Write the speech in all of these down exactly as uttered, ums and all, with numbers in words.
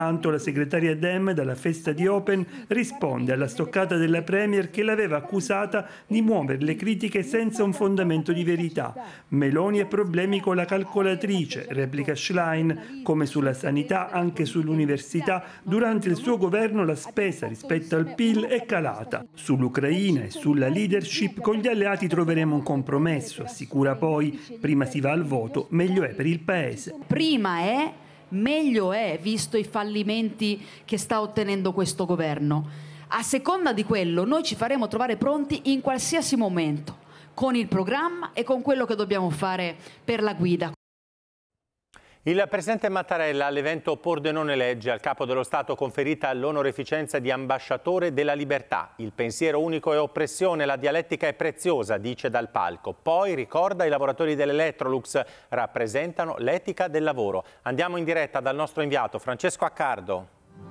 Tanto la segretaria Dem dalla festa di Open risponde alla stoccata della Premier che l'aveva accusata di muovere le critiche senza un fondamento di verità. Meloni ha problemi con la calcolatrice, replica Schlein, come sulla sanità anche sull'università. Durante il suo governo la spesa rispetto al P I L è calata. Sull'Ucraina e sulla leadership con gli alleati troveremo un compromesso, assicura poi. Prima si va al voto, meglio è per il Paese. Prima è meglio è, visto i fallimenti che sta ottenendo questo governo. A seconda di quello, noi ci faremo trovare pronti in qualsiasi momento, con il programma e con quello che dobbiamo fare per la guida. Il presidente Mattarella all'evento Pordenone legge al capo dello Stato conferita l'onoreficenza di ambasciatore della libertà. Il pensiero unico è oppressione, la dialettica è preziosa, dice dal palco. Poi ricorda i lavoratori dell'Electrolux rappresentano l'etica del lavoro. Andiamo in diretta dal nostro inviato Francesco Accardo.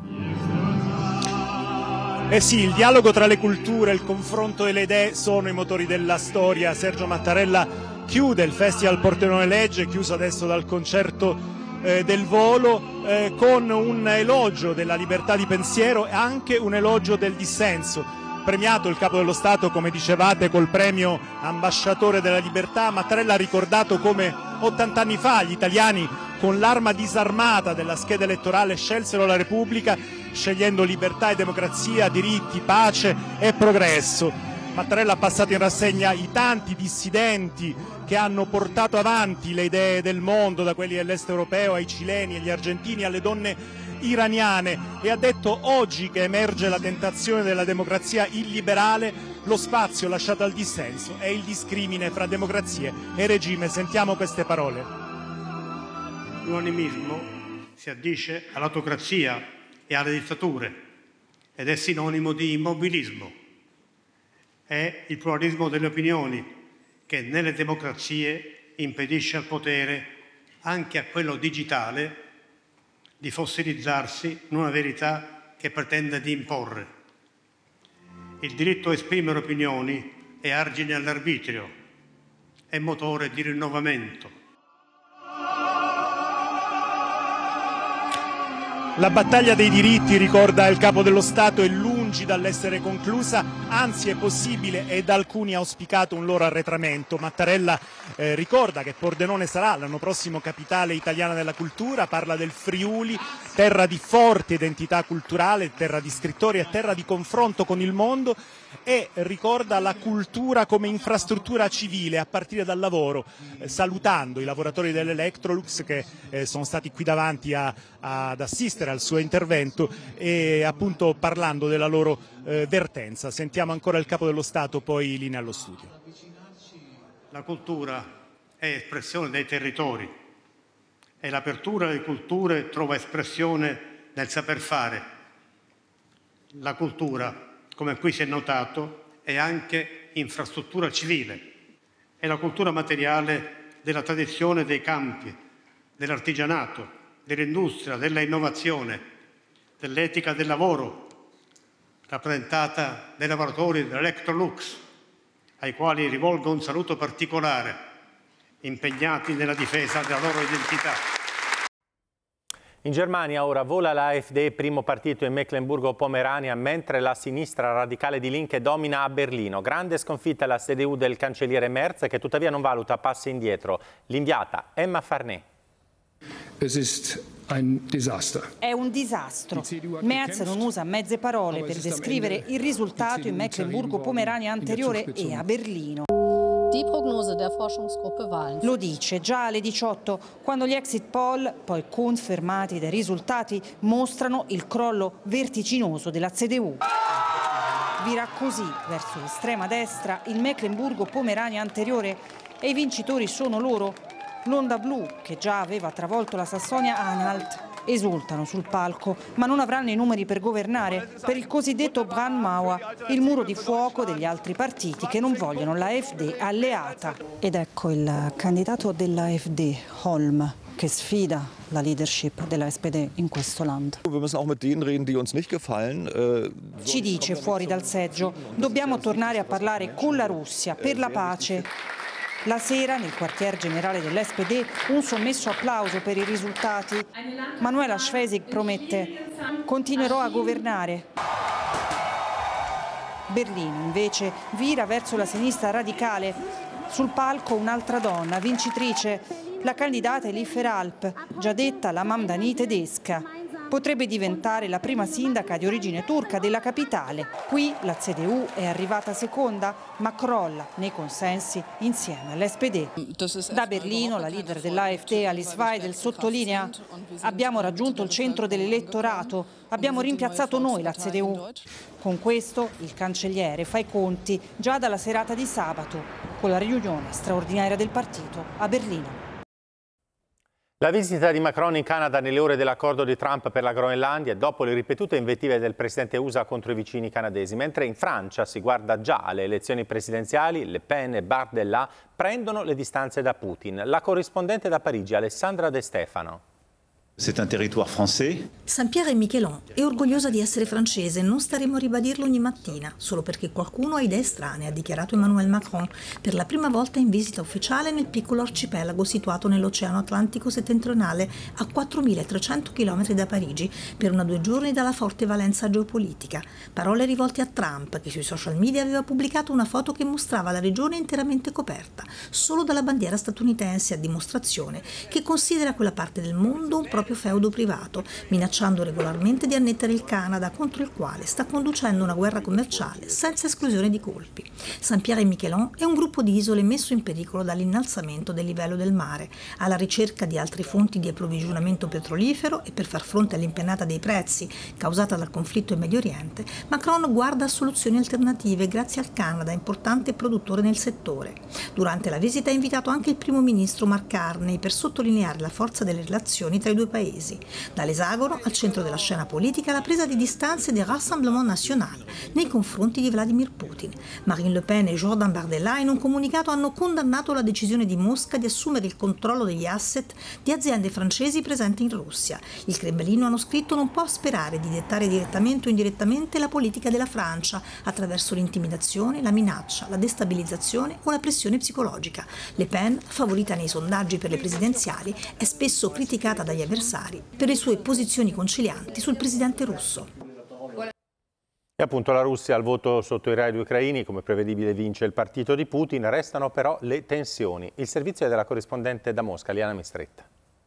Eh sì, il dialogo tra le culture, il confronto delle idee sono i motori della storia. Sergio Mattarella chiude il Festival Pordenone Legge, chiuso adesso dal concerto eh, del volo, eh, con un elogio della libertà di pensiero e anche un elogio del dissenso. Premiato il Capo dello Stato, come dicevate, col premio Ambasciatore della Libertà, Mattarella ha ricordato come ottanta anni fa gli italiani, con l'arma disarmata della scheda elettorale, scelsero la Repubblica, scegliendo libertà e democrazia, diritti, pace e progresso. Mattarella ha passato in rassegna i tanti dissidenti che hanno portato avanti le idee del mondo, da quelli dell'est europeo ai cileni, agli argentini, alle donne iraniane, e ha detto: oggi che emerge la tentazione della democrazia illiberale, lo spazio lasciato al dissenso è il discrimine fra democrazie e regime. Sentiamo queste parole. L'unanimismo si addice all'autocrazia e alle dittature ed è sinonimo di immobilismo. È il pluralismo delle opinioni che nelle democrazie impedisce al potere, anche a quello digitale, di fossilizzarsi in una verità che pretende di imporre. Il diritto a esprimere opinioni è argine all'arbitrio, è motore di rinnovamento. La battaglia dei diritti, ricorda il Capo dello Stato, è lungi dall'essere conclusa, anzi è possibile e da alcuni auspicato un loro arretramento. Mattarella eh, ricorda che Pordenone sarà l'anno prossimo capitale italiana della cultura, parla del Friuli, terra di forte identità culturale, terra di scrittori e terra di confronto con il mondo, e ricorda la cultura come infrastruttura civile a partire dal lavoro, eh, salutando i lavoratori dell'Electrolux che eh, sono stati qui davanti a, a, ad assistere al suo intervento e appunto parlando della loro eh, vertenza. Sentiamo ancora il Capo dello Stato, poi linea allo studio. La cultura è espressione dei territori e l'apertura delle culture trova espressione nel saper fare. La cultura, come qui si è notato, è anche infrastruttura civile. È la cultura materiale della tradizione dei campi, dell'artigianato, dell'industria, della innovazione, dell'etica del lavoro, rappresentata dai lavoratori dell'Electrolux, ai quali rivolgo un saluto particolare, impegnati nella difesa della loro identità. In Germania ora vola l'AfD, primo partito in Meclemburgo-Pomerania, mentre la sinistra radicale di Linke domina a Berlino. Grande sconfitta alla C D U del cancelliere Merz, che tuttavia non valuta passi indietro. L'inviata Emma Farnè. Es ist ein Desaster. È un disastro. Merz non usa mezze parole per descrivere il risultato in Meclemburgo-Pomerania anteriore e a Berlino. Lo dice già alle diciotto, quando gli exit poll, poi confermati dai risultati, mostrano il crollo vertiginoso della C D U. Vira così verso l'estrema destra il Meclemburgo-Pomerania anteriore e i vincitori sono loro. L'onda blu, che già aveva travolto la Sassonia-Anhalt, esultano sul palco, ma non avranno i numeri per governare, per il cosiddetto Brandmauer, il muro di fuoco degli altri partiti che non vogliono la AfD alleata. Ed ecco il candidato dell'AfD, Holm, che sfida la leadership della S P D in questo land. Ci dice fuori dal seggio, dobbiamo tornare a parlare con la Russia per la pace. La sera, nel quartier generale dell'S P D, un sommesso applauso per i risultati. Manuela Schwesig promette: continuerò a governare. Berlino, invece, vira verso la sinistra radicale. Sul palco un'altra donna, vincitrice, la candidata Elif Eralp, già detta la Mamdani tedesca. Potrebbe diventare la prima sindaca di origine turca della capitale. Qui la C D U è arrivata seconda, ma crolla nei consensi insieme all'S P D. Da Berlino la leader dell'A F D, Alice Weidel, sottolinea: abbiamo raggiunto il centro dell'elettorato, abbiamo rimpiazzato noi la C D U. Con questo il cancelliere fa i conti già dalla serata di sabato, con la riunione straordinaria del partito a Berlino. La visita di Macron in Canada nelle ore dell'accordo di Trump per la Groenlandia dopo le ripetute invettive del presidente U S A contro i vicini canadesi, mentre in Francia si guarda già alle elezioni presidenziali, Le Pen e Bardella prendono le distanze da Putin. La corrispondente da Parigi, Alessandra De Stefano. C'est un territoire français. Saint-Pierre-et-Miquelon è orgogliosa di essere francese, non staremo a ribadirlo ogni mattina, solo perché qualcuno ha idee strane, ha dichiarato Emmanuel Macron, per la prima volta in visita ufficiale nel piccolo arcipelago situato nell'Oceano Atlantico settentrionale a quattromilatrecento chilometri da Parigi, per una due giorni dalla forte valenza geopolitica. Parole rivolte a Trump, che sui social media aveva pubblicato una foto che mostrava la regione interamente coperta, solo dalla bandiera statunitense, a dimostrazione che considera quella parte del mondo un proprio feudo privato, minacciando regolarmente di annettere il Canada, contro il quale sta conducendo una guerra commerciale senza esclusione di colpi. Saint-Pierre-et-Miquelon è un gruppo di isole messo in pericolo dall'innalzamento del livello del mare, alla ricerca di altre fonti di approvvigionamento petrolifero e per far fronte all'impennata dei prezzi causata dal conflitto in Medio Oriente. Macron guarda a soluzioni alternative grazie al Canada, importante produttore nel settore. Durante la visita ha invitato anche il primo ministro Mark Carney per sottolineare la forza delle relazioni tra i due paesi. Dall'esagono al centro della scena politica la presa di distanze del Rassemblement National nei confronti di Vladimir Putin. Marine Le Pen e Jordan Bardella in un comunicato hanno condannato la decisione di Mosca di assumere il controllo degli asset di aziende francesi presenti in Russia. Il Cremlino, hanno scritto, non può sperare di dettare direttamente o indirettamente la politica della Francia attraverso l'intimidazione, la minaccia, la destabilizzazione o la pressione psicologica. Le Pen, favorita nei sondaggi per le presidenziali, è spesso criticata dagli avversari per le sue posizioni concilianti sul presidente russo. E appunto la Russia al voto sotto i raid ucraini, come prevedibile vince il partito di Putin, restano però le tensioni. Il servizio è della corrispondente da Mosca, Liana Mistretta.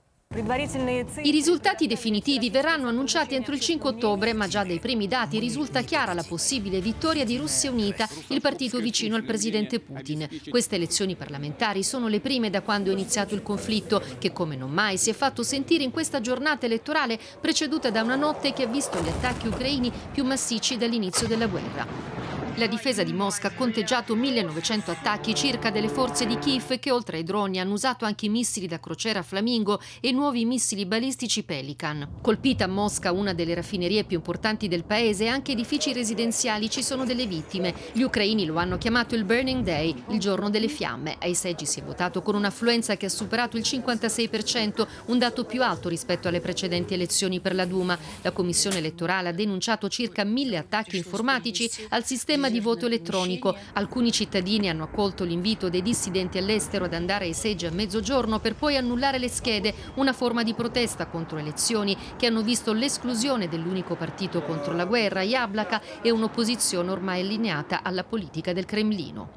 I risultati definitivi verranno annunciati entro il cinque ottobre, ma già dai primi dati risulta chiara la possibile vittoria di Russia Unita, il partito vicino al presidente Putin. Queste elezioni parlamentari sono le prime da quando è iniziato il conflitto, che come non mai si è fatto sentire in questa giornata elettorale preceduta da una notte che ha visto gli attacchi ucraini più massicci dall'inizio della guerra. La difesa di Mosca ha conteggiato millenovecento attacchi circa delle forze di Kiev, che oltre ai droni hanno usato anche i missili da crociera Flamingo e nuovi missili balistici Pelican. Colpita a Mosca una delle raffinerie più importanti del paese e anche edifici residenziali, ci sono delle vittime. Gli ucraini lo hanno chiamato il Burning Day, il giorno delle fiamme. Ai seggi si è votato con un'affluenza che ha superato il cinquantasei per cento, un dato più alto rispetto alle precedenti elezioni per la Duma. La commissione elettorale ha denunciato circa mille attacchi informatici al sistema di voto elettronico. Alcuni cittadini hanno accolto l'invito dei dissidenti all'estero ad andare ai seggi a mezzogiorno per poi annullare le schede, una forma di protesta contro elezioni che hanno visto l'esclusione dell'unico partito contro la guerra, Yablaka, e un'opposizione ormai allineata alla politica del Cremlino.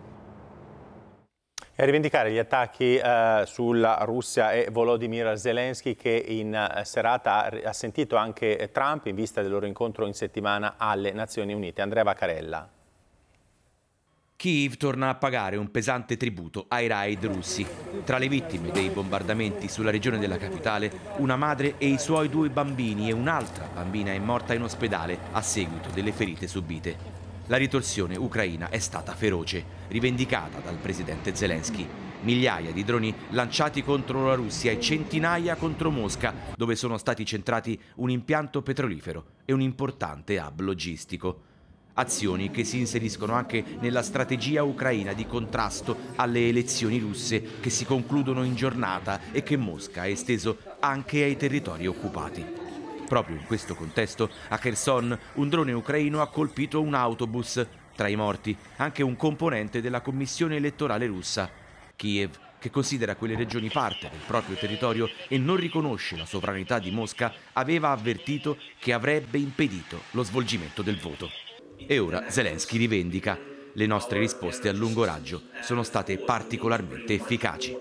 E a rivendicare gli attacchi eh, sulla Russia è Volodymyr Zelensky, che in eh, serata ha, ha sentito anche Trump in vista del loro incontro in settimana alle Nazioni Unite. Andrea Vaccarella. Kiev torna a pagare un pesante tributo ai raid russi. Tra le vittime dei bombardamenti sulla regione della capitale, una madre e i suoi due bambini, e un'altra bambina è morta in ospedale a seguito delle ferite subite. La ritorsione ucraina è stata feroce, rivendicata dal presidente Zelensky. Migliaia di droni lanciati contro la Russia e centinaia contro Mosca, dove sono stati centrati un impianto petrolifero e un importante hub logistico. Azioni che si inseriscono anche nella strategia ucraina di contrasto alle elezioni russe, che si concludono in giornata e che Mosca ha esteso anche ai territori occupati. Proprio in questo contesto, a Kherson, un drone ucraino ha colpito un autobus. Tra i morti, anche un componente della commissione elettorale russa. Kiev, che considera quelle regioni parte del proprio territorio e non riconosce la sovranità di Mosca, aveva avvertito che avrebbe impedito lo svolgimento del voto. E ora Zelensky rivendica: le nostre risposte a lungo raggio sono state particolarmente efficaci.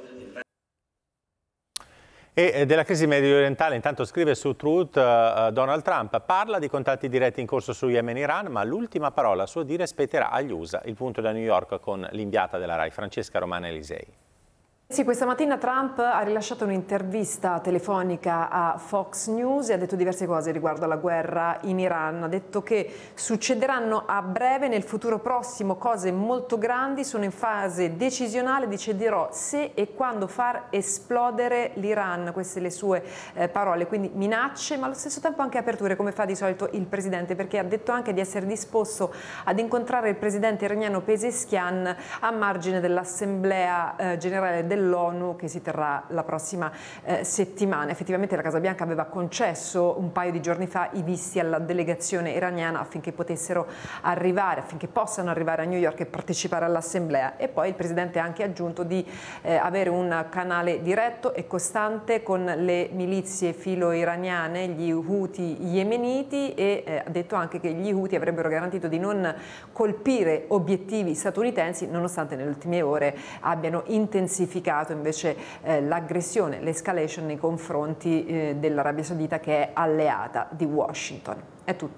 E della crisi mediorientale intanto scrive su Truth uh, Donald Trump parla di contatti diretti in corso su Yemen e Iran, ma l'ultima parola a suo dire spetterà agli U S A. Il punto da New York con l'inviata della RAI Francesca Romana Elisei. Sì, questa mattina Trump ha rilasciato un'intervista telefonica a Fox News e ha detto diverse cose riguardo alla guerra in Iran. Ha detto che succederanno a breve, nel futuro prossimo, cose molto grandi, sono in fase decisionale, deciderò se e quando far esplodere l'Iran. Queste le sue eh, parole, quindi minacce, ma allo stesso tempo anche aperture, come fa di solito il presidente, perché ha detto anche di essere disposto ad incontrare il presidente iraniano Pezeshkian a margine dell'Assemblea eh, generale del dell'ONU che si terrà la prossima eh, settimana. Effettivamente la Casa Bianca aveva concesso un paio di giorni fa i visti alla delegazione iraniana affinché potessero arrivare, affinché possano arrivare a New York e partecipare all'assemblea, e poi il Presidente ha anche aggiunto di eh, avere un canale diretto e costante con le milizie filo-iraniane, gli Houthi yemeniti, e eh, ha detto anche che gli Houthi avrebbero garantito di non colpire obiettivi statunitensi nonostante nelle ultime ore abbiano intensificato invece eh, l'aggressione, l'escalation nei confronti eh, dell'Arabia Saudita, che è alleata di Washington. È tutto.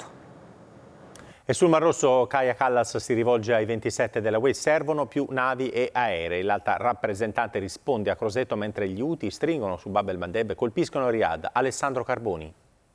E sul Mar Rosso Kaja Kallas si rivolge ai ventisette della U E: servono più navi e aerei. L'alta rappresentante risponde a Crosetto mentre gli Houthi stringono su Bab el-Mandeb e colpiscono Riyadh. Alessandro Carboni.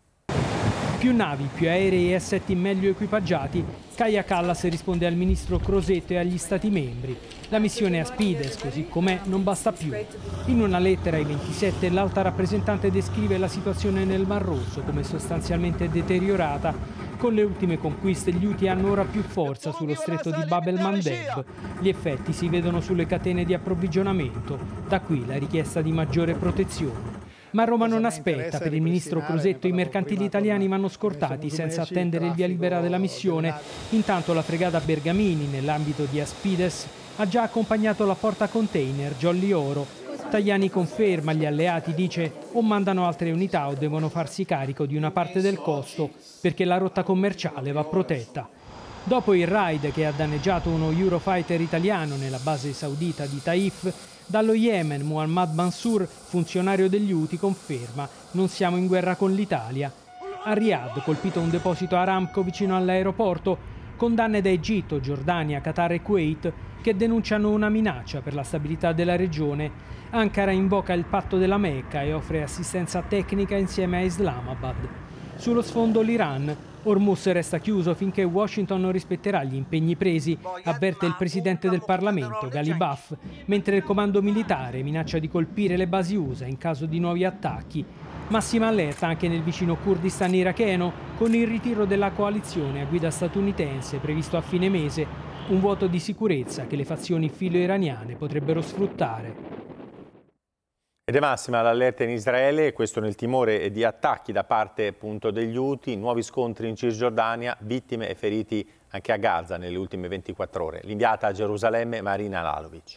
Più navi, più aerei e assetti meglio equipaggiati, Kaja Kallas risponde al ministro Crosetto e agli Stati membri. La missione Aspides, così com'è, non basta più. In una lettera ai ventisette l'alta rappresentante descrive la situazione nel Mar Rosso come sostanzialmente deteriorata. Con le ultime conquiste gli Houthi hanno ora più forza sullo stretto di Bab el-Mandeb. Gli effetti si vedono sulle catene di approvvigionamento, da qui la richiesta di maggiore protezione. Ma Roma non aspetta. Per il ministro Crosetto i mercantili italiani vanno scortati senza attendere il via libera della missione. Intanto la fregata Bergamini, nell'ambito di Aspides, ha già accompagnato la portacontainer Jolly Oro. Tajani conferma, gli alleati dice o mandano altre unità o devono farsi carico di una parte del costo perché la rotta commerciale va protetta. Dopo il raid che ha danneggiato uno Eurofighter italiano nella base saudita di Taif, dallo Yemen Muhammad Mansour, funzionario degli Houthi, conferma: non siamo in guerra con l'Italia. A Riyadh, colpito un deposito Aramco vicino all'aeroporto, condanne da Egitto, Giordania, Qatar e Kuwait che denunciano una minaccia per la stabilità della regione. Ankara invoca il patto della Mecca e offre assistenza tecnica insieme a Islamabad. Sullo sfondo l'Iran. Hormuz resta chiuso finché Washington non rispetterà gli impegni presi, avverte il presidente del Parlamento, Ghalibaf, mentre il comando militare minaccia di colpire le basi U S A in caso di nuovi attacchi. Massima allerta anche nel vicino Kurdistan iracheno, con il ritiro della coalizione a guida statunitense previsto a fine mese, un vuoto di sicurezza che le fazioni filo-iraniane potrebbero sfruttare. Ed è massima l'allerta in Israele, questo nel timore di attacchi da parte appunto degli Houthi, nuovi scontri in Cisgiordania, vittime e feriti anche a Gaza nelle ultime ventiquattro ore. L'inviata a Gerusalemme Marina Lalovic.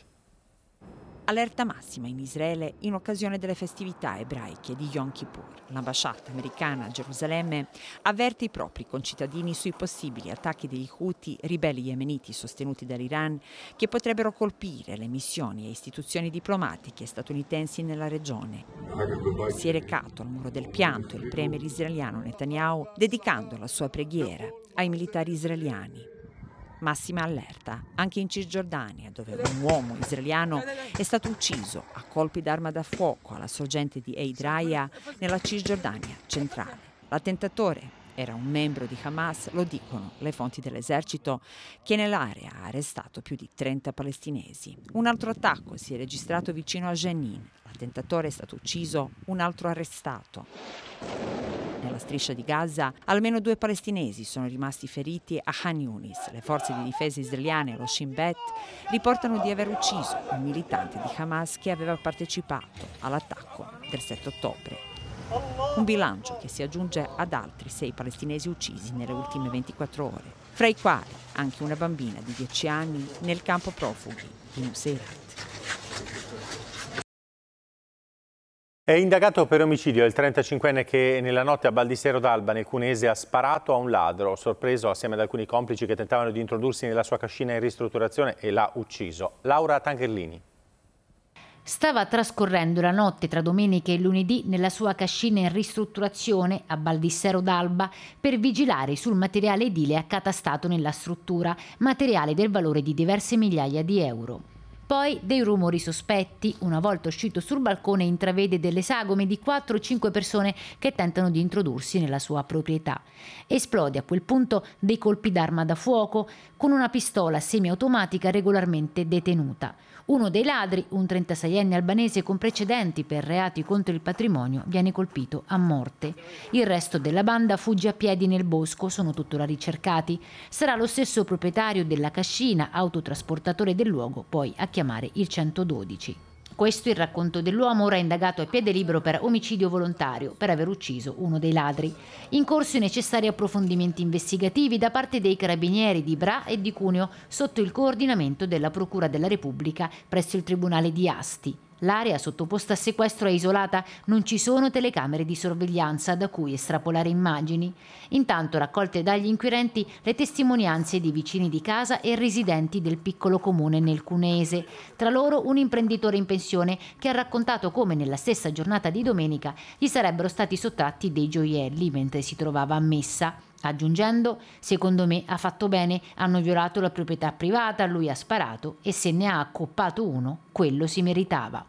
Allerta massima in Israele in occasione delle festività ebraiche di Yom Kippur. L'ambasciata americana a Gerusalemme avverte i propri concittadini sui possibili attacchi degli Houthi, ribelli yemeniti sostenuti dall'Iran, che potrebbero colpire le missioni e istituzioni diplomatiche statunitensi nella regione. Si è recato al Muro del Pianto il premier israeliano Netanyahu, dedicando la sua preghiera ai militari israeliani. Massima allerta anche in Cisgiordania, dove un uomo israeliano è stato ucciso a colpi d'arma da fuoco alla sorgente di Eid Raya nella Cisgiordania centrale. L'attentatore era un membro di Hamas, lo dicono le fonti dell'esercito, che nell'area ha arrestato più di trenta palestinesi. Un altro attacco si è registrato vicino a Jenin. L'attentatore è stato ucciso, un altro arrestato. Nella striscia di Gaza, almeno due palestinesi sono rimasti feriti a Khan Yunis. Le forze di difesa israeliane, lo Shin Bet, riportano di aver ucciso un militante di Hamas che aveva partecipato all'attacco del sette ottobre. Un bilancio che si aggiunge ad altri sei palestinesi uccisi nelle ultime ventiquattro ore, fra i quali anche una bambina di dieci anni nel campo profughi di Nuseirat. È indagato per omicidio il trentacinquenne che nella notte a Baldissero d'Alba, nel Cuneese, ha sparato a un ladro, sorpreso assieme ad alcuni complici che tentavano di introdursi nella sua cascina in ristrutturazione, e l'ha ucciso. Laura Tangherlini. Stava trascorrendo la notte tra domenica e lunedì nella sua cascina in ristrutturazione a Baldissero d'Alba per vigilare sul materiale edile accatastato nella struttura, materiale del valore di diverse migliaia di euro. Poi dei rumori sospetti. Una volta uscito sul balcone intravede delle sagome di quattro o cinque persone che tentano di introdursi nella sua proprietà. Esplode a quel punto dei colpi d'arma da fuoco con una pistola semiautomatica regolarmente detenuta. Uno dei ladri, un trentaseienne albanese con precedenti per reati contro il patrimonio, viene colpito a morte. Il resto della banda fugge a piedi nel bosco, sono tuttora ricercati. Sarà lo stesso proprietario della cascina, autotrasportatore del luogo, poi a chiamare il centododici. Questo è il racconto dell'uomo, ora indagato a piede libero per omicidio volontario, per aver ucciso uno dei ladri. In corso i necessari approfondimenti investigativi da parte dei carabinieri di Bra e di Cuneo sotto il coordinamento della Procura della Repubblica presso il Tribunale di Asti. L'area sottoposta a sequestro è isolata, non ci sono telecamere di sorveglianza da cui estrapolare immagini. Intanto raccolte dagli inquirenti le testimonianze di vicini di casa e residenti del piccolo comune nel Cuneese. Tra loro un imprenditore in pensione che ha raccontato come nella stessa giornata di domenica gli sarebbero stati sottratti dei gioielli mentre si trovava a messa. Aggiungendo, secondo me ha fatto bene, hanno violato la proprietà privata, lui ha sparato e se ne ha accoppato uno, quello si meritava.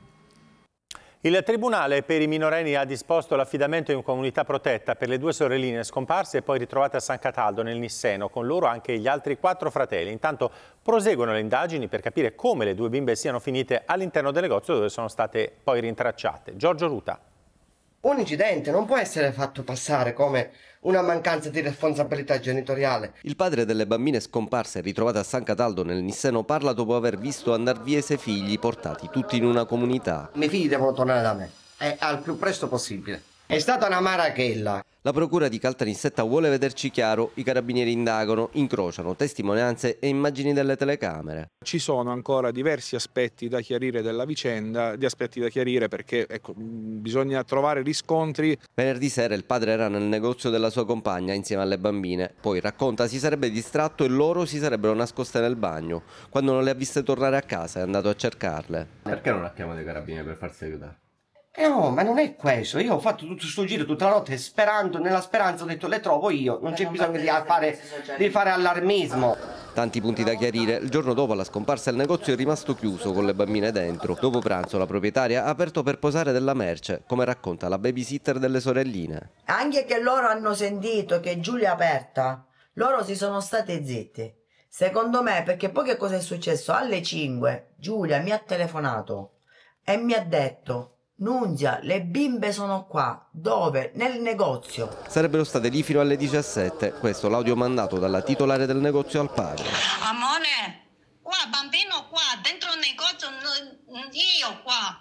Il Tribunale per i minorenni ha disposto l'affidamento in comunità protetta per le due sorelline scomparse e poi ritrovate a San Cataldo nel Nisseno, con loro anche gli altri quattro fratelli. Intanto proseguono le indagini per capire come le due bimbe siano finite all'interno del negozio dove sono state poi rintracciate. Giorgio Ruta. Un incidente non può essere fatto passare come una mancanza di responsabilità genitoriale. Il padre delle bambine scomparse e ritrovate a San Cataldo nel Nisseno parla dopo aver visto andar via i sei figli portati tutti in una comunità. I miei figli devono tornare da me e al più presto possibile. È stata una marachella. La procura di Caltanissetta vuole vederci chiaro, i carabinieri indagano, incrociano testimonianze e immagini delle telecamere. Ci sono ancora diversi aspetti da chiarire della vicenda, di aspetti da chiarire perché ecco, bisogna trovare riscontri. Venerdì sera il padre era nel negozio della sua compagna insieme alle bambine, poi racconta si sarebbe distratto e loro si sarebbero nascoste nel bagno. Quando non le ha viste tornare a casa è andato a cercarle. Perché non ha chiamato i carabinieri per farsi aiutare? Eh no, ma non è questo. Io ho fatto tutto questo giro tutta la notte sperando, nella speranza ho detto le trovo io, non c'è bisogno di fare, di fare allarmismo. Tanti punti da chiarire. Il giorno dopo la scomparsa il negozio è rimasto chiuso con le bambine dentro. Dopo pranzo la proprietaria ha aperto per posare della merce, come racconta la babysitter delle sorelline. Anche che loro hanno sentito che Giulia è aperta, loro si sono state zitte. Secondo me, perché poi che cosa è successo? Alle cinque Giulia mi ha telefonato e mi ha detto: Nunzia, le bimbe sono qua. Dove? Nel negozio. Sarebbero state lì fino alle diciassette. Questo l'audio mandato dalla titolare del negozio al padre. Amore, qua, bambino qua, dentro il negozio, io qua.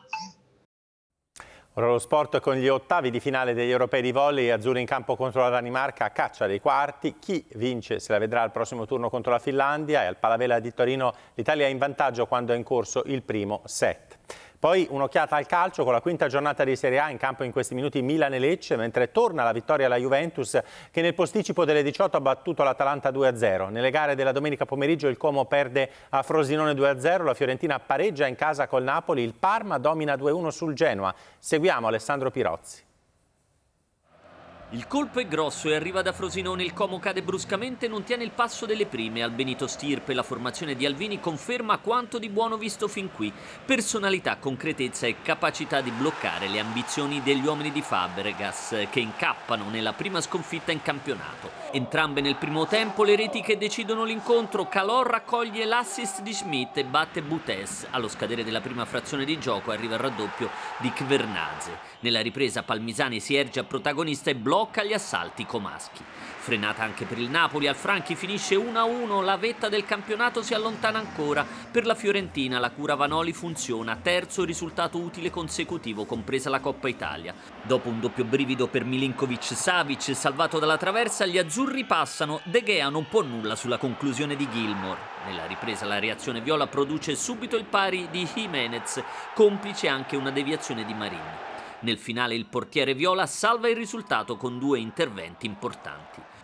Ora lo sport con gli ottavi di finale degli europei di volley, azzurri in campo contro la Danimarca a caccia dei quarti. Chi vince se la vedrà al prossimo turno contro la Finlandia, e al Palavela di Torino l'Italia è in vantaggio quando è in corso il primo set. Poi un'occhiata al calcio con la quinta giornata di Serie A, in campo in questi minuti Milan e Lecce, mentre torna la vittoria alla Juventus che nel posticipo delle diciotto ha battuto l'Atalanta due a zero. Nelle gare della domenica pomeriggio il Como perde a Frosinone due a zero, la Fiorentina pareggia in casa col Napoli, il Parma domina due a uno sul Genoa. Seguiamo Alessandro Pirozzi. Il colpo è grosso e arriva da Frosinone, il Como cade bruscamente e non tiene il passo delle prime. Al Benito Stirpe la formazione di Alvini conferma quanto di buono visto fin qui. Personalità, concretezza e capacità di bloccare le ambizioni degli uomini di Fabregas che incappano nella prima sconfitta in campionato. Entrambe nel primo tempo le reti che decidono l'incontro. Calò raccoglie l'assist di Schmidt e batte Butes. Allo scadere della prima frazione di gioco arriva il raddoppio di Kvernadze. Nella ripresa Palmisani si erge a protagonista e blocca blocca gli assalti comaschi. Frenata anche per il Napoli, al Franchi finisce uno a uno, la vetta del campionato si allontana ancora. Per la Fiorentina la cura Vanoli funziona, terzo risultato utile consecutivo, compresa la Coppa Italia. Dopo un doppio brivido per Milinkovic-Savic, salvato dalla traversa, gli azzurri passano, De Gea non può nulla sulla conclusione di Gilmour. Nella ripresa la reazione viola produce subito il pari di Jimenez, complice anche una deviazione di Marini. Nel finale il portiere viola salva il risultato con due interventi importanti.